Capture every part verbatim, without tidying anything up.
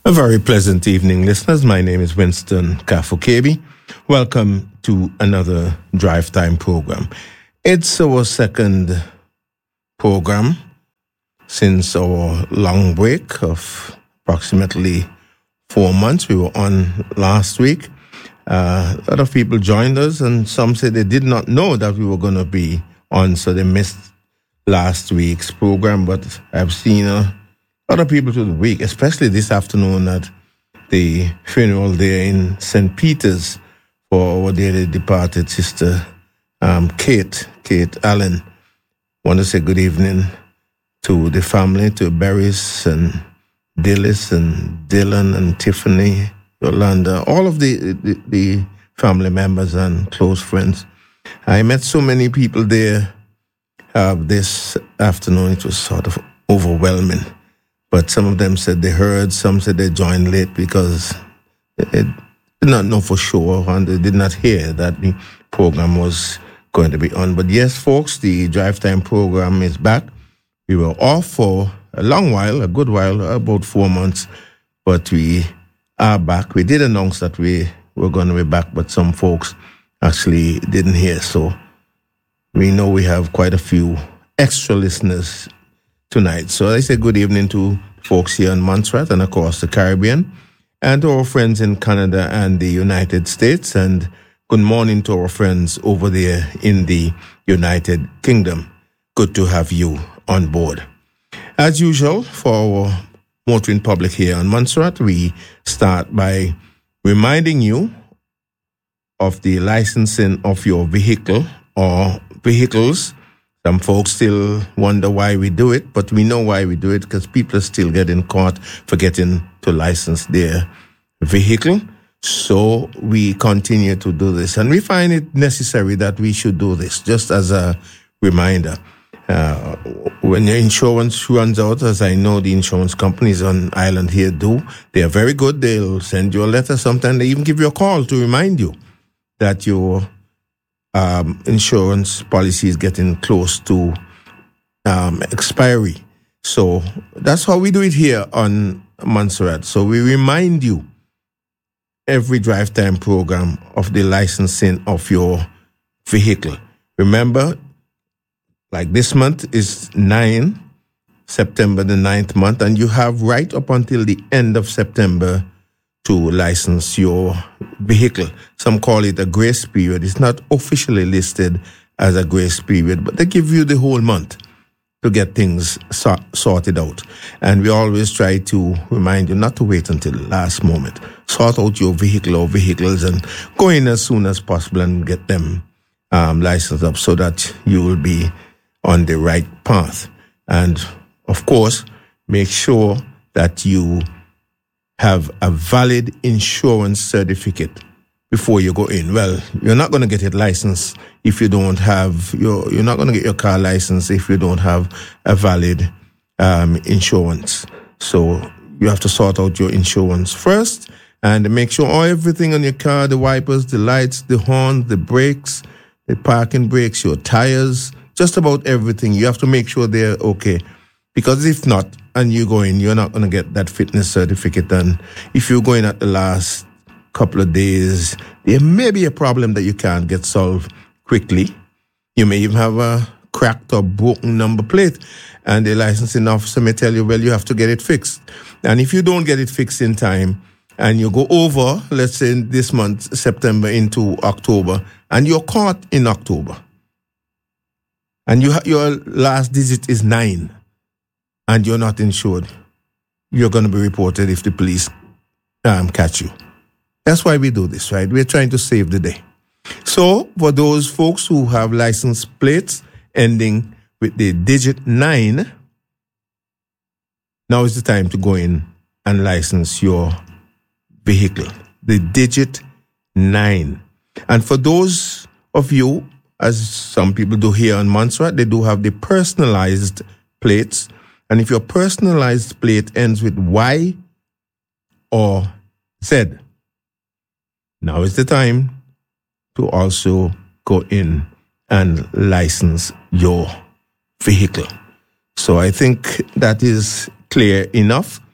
A very pleasant evening, listeners. My name is Winston Kafukebi. Welcome to another Drive Time program. It's our second program since our long break of approximately four months. We were on last week. Uh, a lot of people joined us, and some said they did not know that we were going to be on, so they missed last week's program. But I've seen a lot of people through the week, especially this afternoon at the funeral there in Saint Peter's for our dearly departed sister, um, Kate, Kate Allen. I want to say good evening to the family, to Barris and Dillis and Dylan and Tiffany, Yolanda, all of the, the, the family members and close friends. I met so many people there uh, this afternoon. It was sort of overwhelming. But some of them said they heard, some said they joined late because they did not know for sure and they did not hear that the program was going to be on. But yes, folks, the Drive Time program is back. We were off for a long while, a good while, about four months, but we are back. We did announce that we were going to be back, but some folks actually didn't hear. So we know we have quite a few extra listeners tonight. So I say good evening to folks here in Montserrat and across the Caribbean, and to our friends in Canada and the United States, and good morning to our friends over there in the United Kingdom. Good to have you on board. As usual, for our motoring public here in Montserrat, we start by reminding you of the licensing of your vehicle or vehicles. Some folks still wonder why we do it, but we know why we do it, because people are still getting caught forgetting to license their vehicle. So we continue to do this, and we find it necessary that we should do this, just as a reminder. Uh, when your insurance runs out, as I know the insurance companies on island here do, they are very good. They'll send you a letter. Sometimes they even give you a call to remind you that your Um, insurance policy is getting close to um, expiry. So that's how we do it here on Montserrat. So we remind you every Drive Time program of the licensing of your vehicle. Remember, like this month is nine, September the ninth month, and you have right up until the end of September to license your vehicle. Some call it a grace period. It's not officially listed as a grace period, but they give you the whole month to get things so- sorted out. And we always try to remind you not to wait until the last moment. Sort out your vehicle or vehicles and go in as soon as possible and get them um, licensed up so that you will be on the right path. And of course, make sure that you have a valid insurance certificate before you go in. Well, you're not going to get it licensed if you don't have your, you're not going to get your car licensed if you don't have a valid um, insurance. So you have to sort out your insurance first and make sure all everything on your car, the wipers, the lights, the horn, the brakes, the parking brakes, your tires, just about everything. You have to make sure they're okay. Because if not, and you go in, you're not going to get that fitness certificate. And if you go in at the last couple of days, there may be a problem that you can't get solved quickly. You may even have a cracked or broken number plate, and the licensing officer may tell you, well, you have to get it fixed. And if you don't get it fixed in time, and you go over, let's say this month, September into October, and you're caught in October, and you ha- your last digit is nine, and you're not insured, you're going to be reported if the police um, catch you. That's why we do this, right? We're trying to save the day. So for those folks who have license plates ending with the digit nine, now is the time to go in and license your vehicle. The digit nine. And for those of you, as some people do here on Montserrat, they do have the personalized plates. And if your personalized plate ends with Y or Z, now is the time to also go in and license your vehicle. So I think that is clear enough.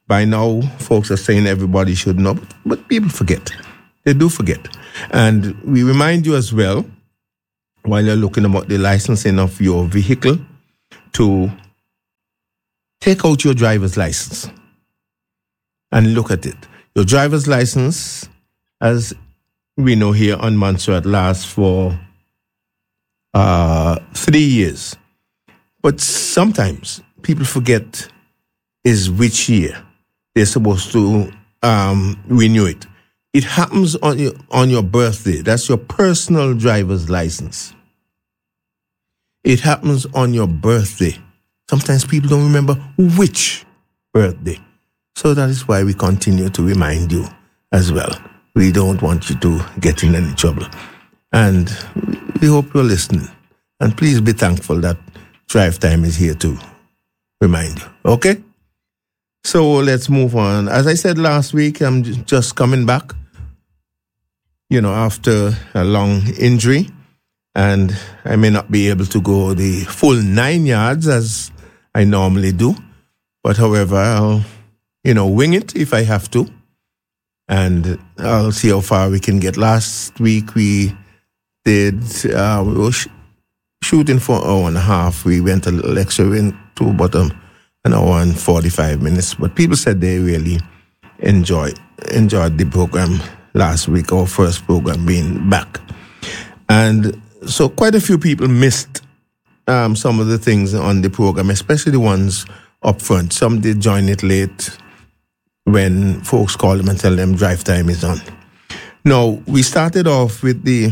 By now, folks are saying everybody should know, but, but people forget. They do forget. And we remind you as well, while you're looking about the licensing of your vehicle, to take out your driver's license and look at it. Your driver's license, as we know here on Montserrat, lasts for uh, three years. But sometimes people forget is which year they're supposed to um, renew it. It happens on your, on your birthday. That's your personal driver's license. It happens on your birthday. Sometimes people don't remember which birthday. So that is why we continue to remind you as well. We don't want you to get in any trouble. And we hope you're listening. And please be thankful that Drive Time is here to remind you. Okay? So let's move on. As I said last week, I'm just coming back, you know, after a long injury. And I may not be able to go the full nine yards as I normally do. But however, I'll, you know, wing it if I have to. And I'll see how far we can get. Last week we did, uh, we were sh- shooting for an hour and a half. We went a little extra, we went to about um, an hour and forty-five minutes. But people said they really enjoyed, enjoyed the program last week, our first program being back. And so quite a few people missed um, some of the things on the program, especially the ones up front. Some did join it late when folks call them and tell them Drive Time is on. Now, we started off with the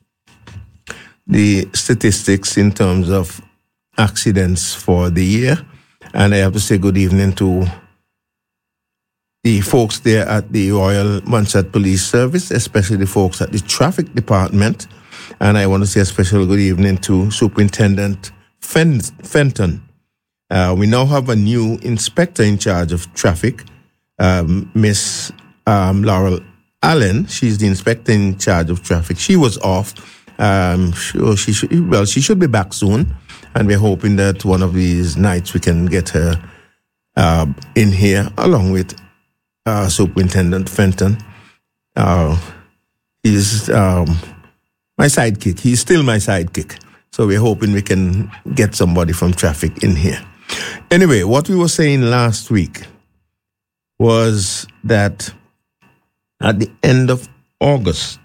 the statistics in terms of accidents for the year. And I have to say good evening to the folks there at the Royal Montserrat Police Service, especially the folks at the Traffic Department. And I want to say a special good evening to Superintendent Fen- Fenton. Uh, we now have a new inspector in charge of traffic, um, Miss um, Laurel Allen. She's the inspector in charge of traffic. She was off. Um, she, she should, well, she should be back soon. And we're hoping that one of these nights we can get her uh, in here along with uh, Superintendent Fenton. Uh, he's um, my sidekick. He's still my sidekick. So we're hoping we can get somebody from traffic in here. Anyway, what we were saying last week was that at the end of August,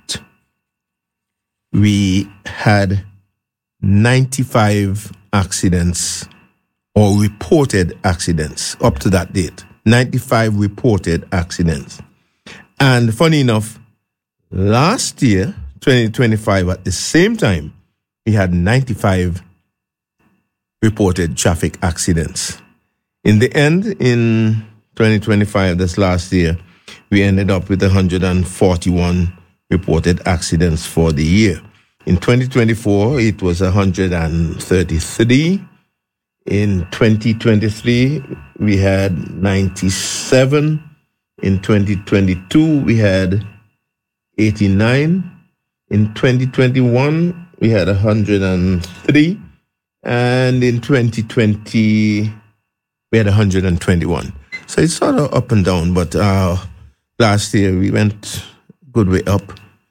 we had ninety-five accidents or reported accidents up to that date. ninety-five reported accidents. And funny enough, last year, twenty twenty-five, at the same time, we had ninety-five reported traffic accidents. In the end, in twenty twenty-five, this last year, we ended up with one hundred forty-one reported accidents for the year. In twenty twenty-four, it was one hundred thirty-three. In twenty twenty-three, we had ninety-seven. In twenty twenty-two, we had eighty-nine. In twenty twenty-one, we had one hundred three. And in twenty twenty, we had one hundred twenty-one. So it's sort of up and down, but uh, last year we went good way up.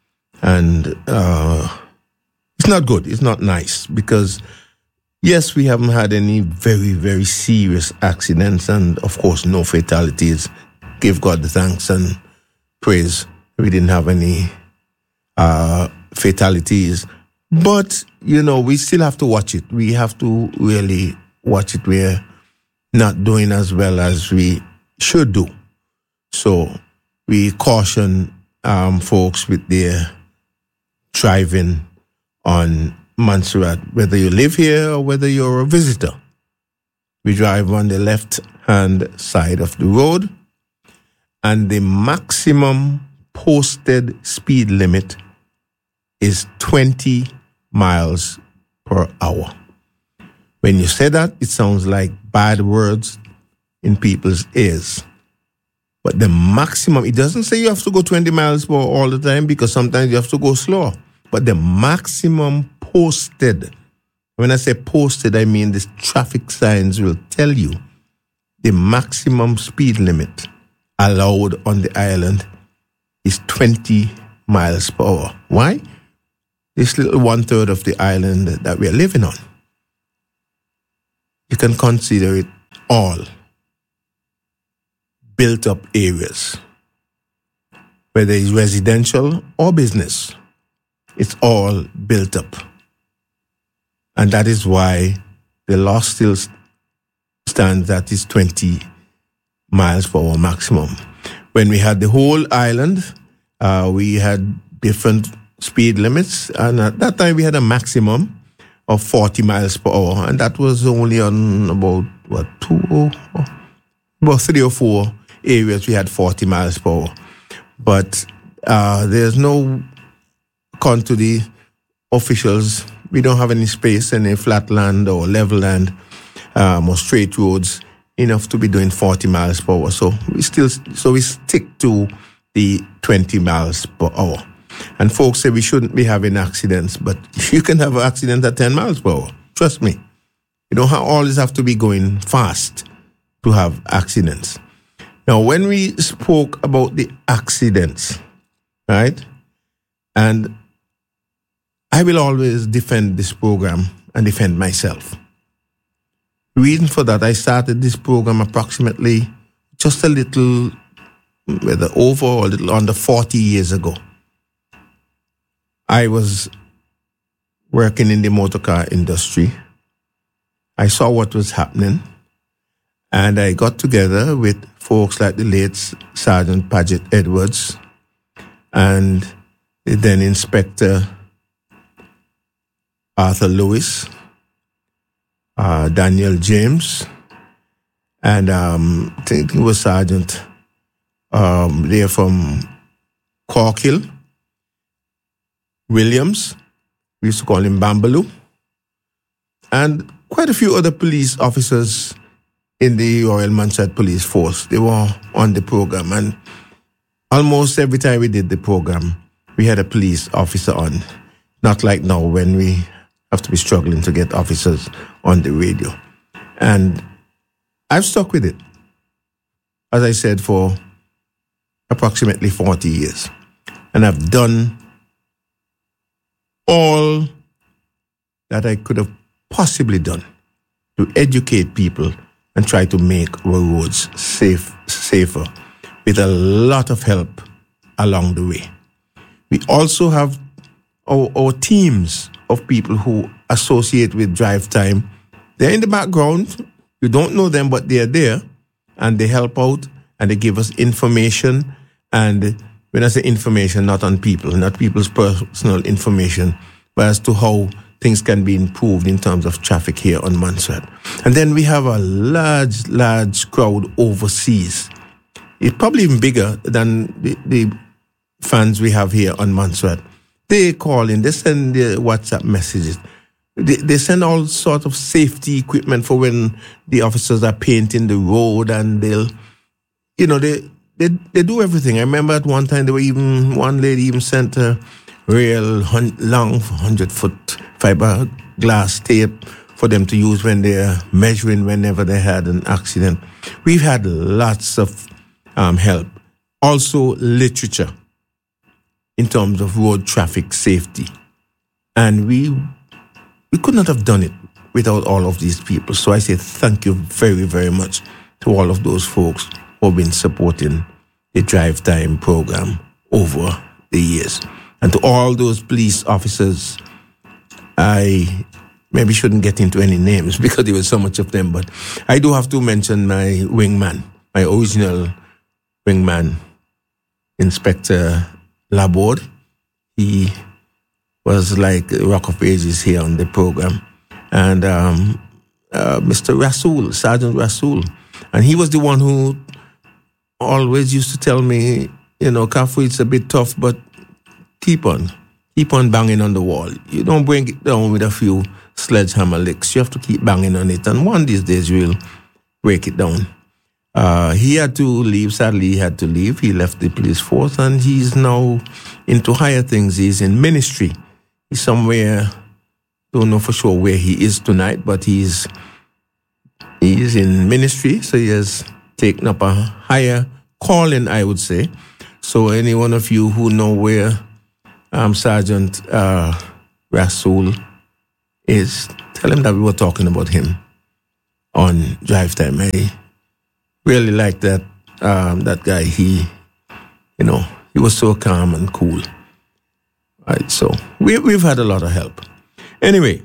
And uh, it's not good. It's not nice because, yes, we haven't had any very, very serious accidents and, of course, no fatalities. Give God the thanks and praise. We didn't have any uh, fatalities. But, you know, we still have to watch it. We have to really watch it. We're not doing as well as we should do. So we caution um, folks with their driving on Montserrat, whether you live here or whether you're a visitor. We drive on the left-hand side of the road, and the maximum posted speed limit is twenty miles per hour. When you say that, it sounds like bad words in people's ears. But the maximum, it doesn't say you have to go twenty miles per hour all the time, because sometimes you have to go slower. But the maximum posted, when I say posted, I mean the traffic signs will tell you the maximum speed limit allowed on the island is twenty miles per hour. Why? This little one-third of the island that we are living on. You can consider it all built-up areas, whether it's residential or business. It's all built up. And that is why the law still stands that is twenty miles per hour maximum. When we had the whole island, uh, we had different speed limits, and at that time we had a maximum of forty miles per hour, and that was only on about, what, two, about three or four areas we had forty miles per hour. But uh, there's no, according to the officials, we don't have any space, any flat land or level land um, or straight roads enough to be doing forty miles per hour. So we still, so we stick to the twenty miles per hour. And folks say we shouldn't be having accidents, but you can have an accident at ten miles per hour. Trust me. You don't have, always have to be going fast to have accidents. Now, when we spoke about the accidents, right, and I will always defend this program and defend myself. The reason for that, I started this program approximately just a little, whether over or a little under forty years ago. I was working in the motor car industry. I saw what was happening, and I got together with folks like the late Sergeant Paget Edwards and the then Inspector Arthur Lewis, uh, Daniel James, and um, I think it was Sergeant um, there from Corkhill, Williams, we used to call him Bambaloo, and quite a few other police officers in the Royal Montserrat Police Force. They were on the program, and almost every time we did the program, we had a police officer on. Not like now when we have to be struggling to get officers on the radio. And I've stuck with it, as I said, for approximately forty years. And I've done all that I could have possibly done to educate people and try to make our roads safe, safer, with a lot of help along the way. We also have our, our teams of people who associate with Drive Time. They're in the background. You don't know them, but they're there, and they help out, and they give us information. And when I say information, not on people, not people's personal information, but as to how things can be improved in terms of traffic here on Montserrat. And then we have a large, large crowd overseas. It's probably even bigger than the, the fans we have here on Montserrat. They call in, they send their WhatsApp messages. They, they send all sorts of safety equipment for when the officers are painting the road, and they'll, you know, they they they do everything. I remember at one time, they were even, one lady even sent a real hun- long hundred-foot fiberglass tape for them to use when they're measuring whenever they had an accident. We've had lots of um, help. Also, literature in terms of road traffic safety. And we we could not have done it without all of these people. So I say thank you very, very much to all of those folks who have been supporting the Drive Time program over the years. And to all those police officers, I maybe shouldn't get into any names because there were so much of them, but I do have to mention my wingman, my original wingman, Inspector Laborde. He was like Rock of Ages here on the program. And um, uh, Mister Rasool, Sergeant Rasool. And he was the one who always used to tell me, you know, Kafu, it's a bit tough, but keep on. Keep on banging on the wall. You don't bring it down with a few sledgehammer licks. You have to keep banging on it. And one of these days, you'll break it down. Uh, he had to leave. Sadly, he had to leave. He left the police force, and he's now into higher things. He's in ministry. He's somewhere, don't know for sure where he is tonight, but he's He's in ministry, so he has taken up a higher calling, I would say. So any one of you who know where um, Sergeant uh, Rasool is, tell him that we were talking about him on Drive Time. I really like that um, that guy. He, you know, he was so calm and cool. Right, so we, we've had a lot of help. Anyway,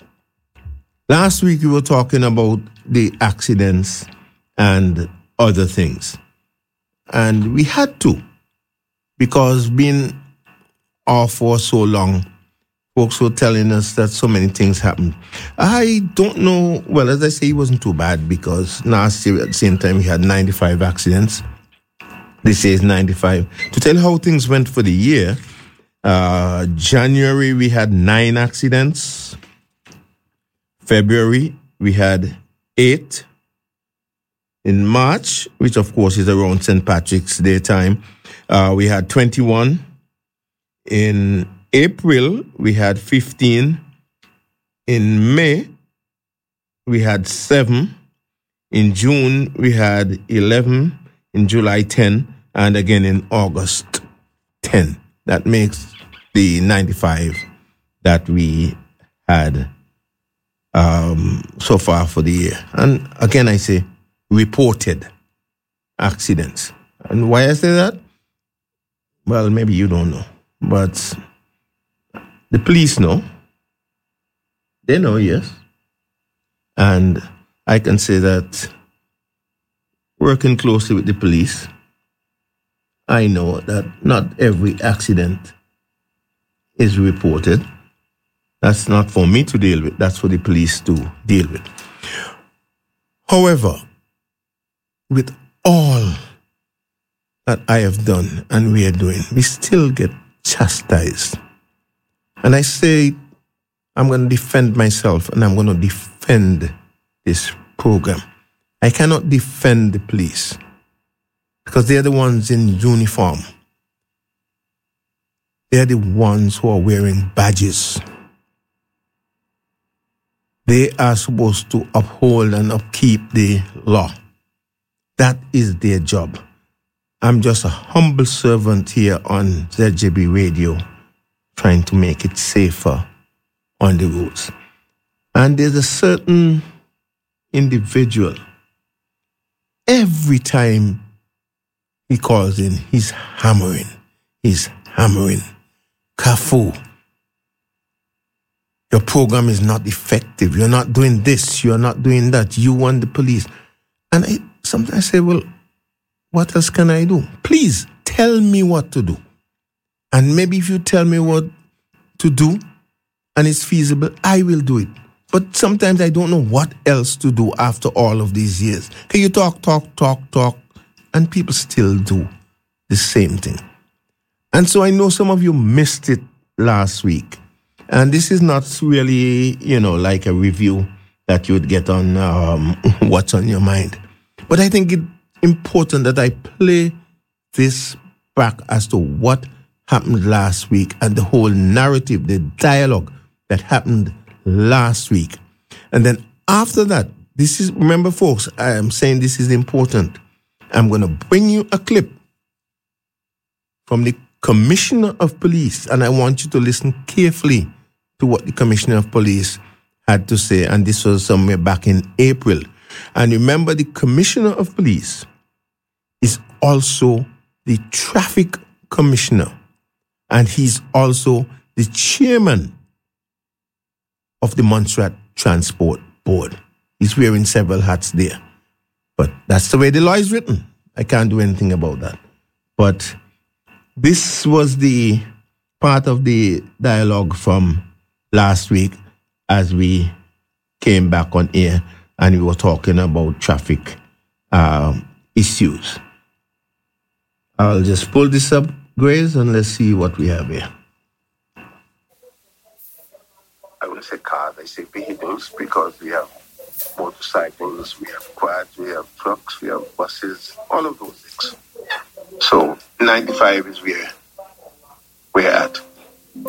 last week we were talking about the accidents and other things. And we had to, because being off for so long, folks were telling us that so many things happened. I don't know, well, as I say, it wasn't too bad, because last year at the same time we had ninety-five accidents. This year is ninety-five. To tell you how things went for the year, uh, January we had nine accidents. February we had eight. In March, which of course is around Saint Patrick's Day time, uh, we had twenty-one. In April, we had fifteen. In May, we had seven. In June, we had eleven. In July, ten. And again in August, ten. That makes the ninety-five that we had um, so far for the year. And again, I say, reported accidents. And why I say that? Well, maybe you don't know, but the police know. They know, yes. And I can say that working closely with the police, I know that not every accident is reported. That's not for me to deal with. That's for the police to deal with. However, with all that I have done and we are doing, we still get chastised. And I say, I'm going to defend myself and I'm going to defend this program. I cannot defend the police because they're the ones in uniform. They're the ones who are wearing badges. They are supposed to uphold and upkeep the law. That is their job. I'm just a humble servant here on Z J B Radio, trying to make it safer on the roads. And there's a certain individual, every time he calls in, he's hammering. He's hammering. Kafu, your program is not effective. You're not doing this. You're not doing that. You want the police. And I sometimes say, well, what else can I do? Please tell me what to do. And maybe if you tell me what to do and it's feasible, I will do it. But sometimes I don't know what else to do after all of these years. Can you talk, talk, talk, talk, and people still do the same thing? And so I know some of you missed it last week. And this is not really, you know, like a review that you would get on um, what's on your mind. But I think it's important that I play this back as to what happened last week and the whole narrative, the dialogue that happened last week. And then after that, this is, remember folks, I am saying this is important. I'm going to bring you a clip from the Commissioner of Police, and I want you to listen carefully to what the Commissioner of Police had to say, and this was somewhere back in April. And remember, the Commissioner of Police is also the Traffic Commissioner, and he's also the Chairman of the Montserrat Transport Board. He's wearing several hats there. But that's the way the law is written. I can't do anything about that. But this was the part of the dialogue from last week as we came back on air and we were talking about traffic uh, issues. I'll just pull this up, Grace, and let's see what we have here. I wouldn't say cars, I say vehicles, because we have motorcycles, we have quads, we have trucks, we have buses, all of those things. So ninety-five is where we're at.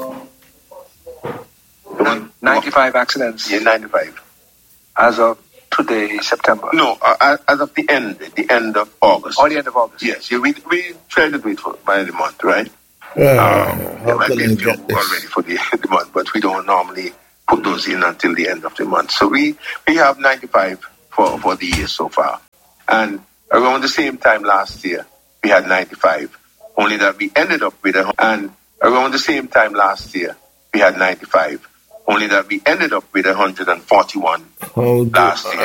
ninety-five accidents. Yeah, ninety-five. As of today, September? No, uh, as of the end, the end of August. Or the end of August? Yes, yeah, we we try to do it for by the month, right? Uh, um, there might be a few get this? already for the, the month, but we don't normally put those in until the end of the month. So we, we have ninety-five for, for the year so far. And around the same time last year, we had ninety-five. Only that we ended up with a, and around the same time last year, we had ninety-five. Only that we ended up with one hundred forty-one How do last year.